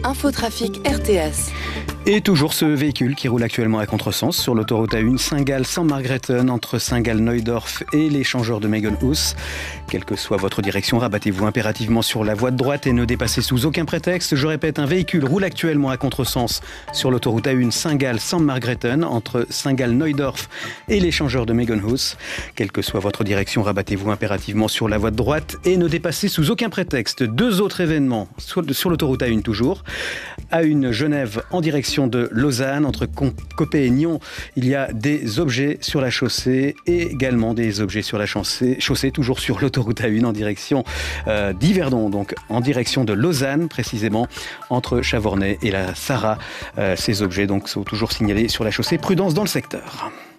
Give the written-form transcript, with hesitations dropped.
Infotrafic RTS. Et toujours ce véhicule qui roule actuellement à contresens sur l'autoroute A1 Saint-Gall-Saint-Margrethen entre Saint-Gall-Neudorf et l'échangeur de Megenhus. Quelle que soit votre direction, rabattez-vous impérativement sur la voie de droite et ne dépassez sous aucun prétexte. Je répète, un véhicule roule actuellement à contresens sur l'autoroute A1 Saint-Gall-Saint-Margrethen entre Saint-Gall-Neudorf et l'échangeur de Megenhus. Quelle que soit votre direction, rabattez-vous impérativement sur la voie de droite et ne dépassez sous aucun prétexte. Deux autres événements sur l'autoroute A1 toujours. A1 Genève en direction de Lausanne, entre Copé et Nyon, il y a des objets sur la chaussée et également des objets sur la chaussée toujours sur l'autoroute A1 en direction d'Yverdon, donc en direction de Lausanne précisément, entre Chavornay et la Sarraz. Ces objets donc sont toujours signalés sur la chaussée. Prudence dans le secteur.